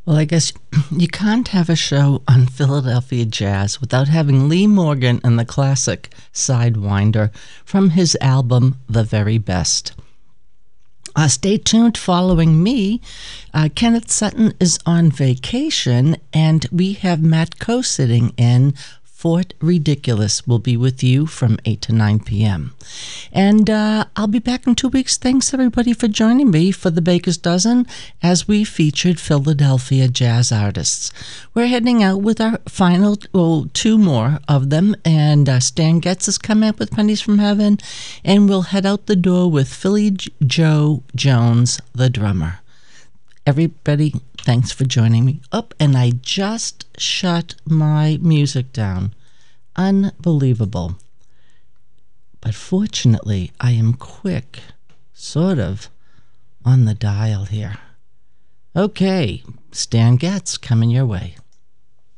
Well, I guess you can't have a show on Philadelphia jazz without having Lee Morgan and the classic Sidewinder from his album The Very Best. Stay tuned. Following me, Kenneth Sutton is on vacation, and we have Matt Coe sitting in. Fort Ridiculous will be with you from 8 to 9 p.m. And I'll be back in 2 weeks. Thanks, everybody, for joining me for the Baker's Dozen as we featured Philadelphia jazz artists. We're heading out with our final, two more of them, and Stan Getz is coming up with Pennies from Heaven, and we'll head out the door with Philly Joe Jones, the drummer. Everybody, thanks for joining me. And I just shut my music down. Unbelievable. But fortunately, I am quick, sort of, on the dial here. Okay, Stan Getz coming your way.